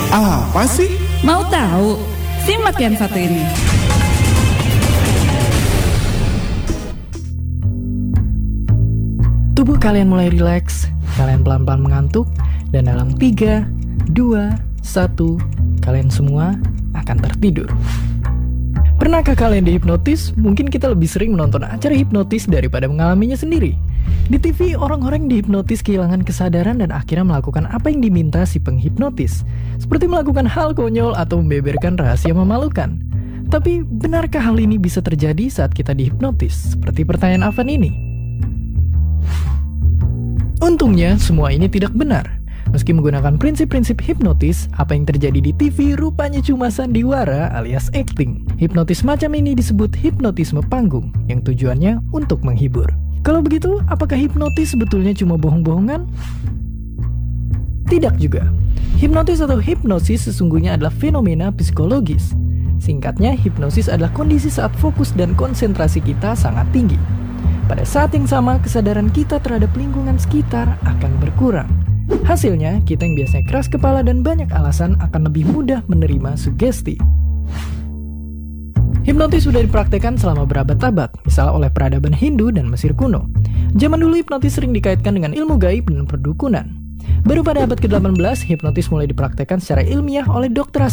Apa sih? Mau tahu? Simak yang satu ini. Tubuh kalian mulai rileks, kalian pelan-pelan mengantuk, dan dalam 3, 2, 1, kalian semua akan tertidur. Pernahkah kalian dihipnotis? Mungkin kita lebih sering menonton acara hipnotis daripada mengalaminya sendiri. Di TV, orang-orang dihipnotis kehilangan kesadaran dan akhirnya melakukan apa yang diminta si penghipnotis, seperti melakukan hal konyol atau membeberkan rahasia memalukan. Tapi, benarkah hal ini bisa terjadi saat kita dihipnotis? Seperti pertanyaan Afan ini. Untungnya, semua ini tidak benar. Meski menggunakan prinsip-prinsip hipnotis, apa yang terjadi di TV rupanya cuma sandiwara alias acting. Hipnotis macam ini disebut hipnotisme panggung, yang tujuannya untuk menghibur. Kalau begitu, apakah hipnotis sebetulnya cuma bohong-bohongan? Tidak juga. Hipnotis atau hipnosis sesungguhnya adalah fenomena psikologis. Singkatnya, hipnosis adalah kondisi saat fokus dan konsentrasi kita sangat tinggi. Pada saat yang sama, kesadaran kita terhadap lingkungan sekitar akan berkurang. Hasilnya, kita yang biasanya keras kepala dan banyak alasan akan lebih mudah menerima sugesti. Hipnotis sudah dipraktekkan selama berabad-abad, misalnya oleh peradaban Hindu dan Mesir kuno. Zaman dulu hipnotis sering dikaitkan dengan ilmu gaib dan perdukunan. Baru pada abad ke-18, hipnotis mulai dipraktekkan secara ilmiah oleh dokter